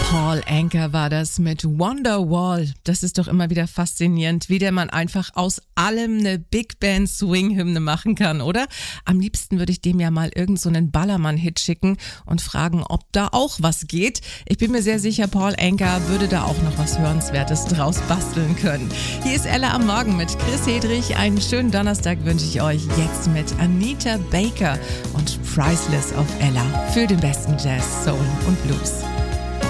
Paul Anka war das mit Wonderwall. Das ist doch immer wieder faszinierend, wie der man einfach aus allem eine Big Band Swing-Hymne machen kann, oder? Am liebsten würde ich dem ja mal irgend so einen Ballermann-Hit schicken und fragen, ob da auch was geht. Ich bin mir sehr sicher, Paul Anka würde da auch noch was Hörenswertes draus basteln können. Hier ist Ella am Morgen mit Chris Hedrich. Einen schönen Donnerstag wünsche ich euch jetzt mit Anita Baker und Priceless auf Ella für den besten Jazz, Soul und Blues.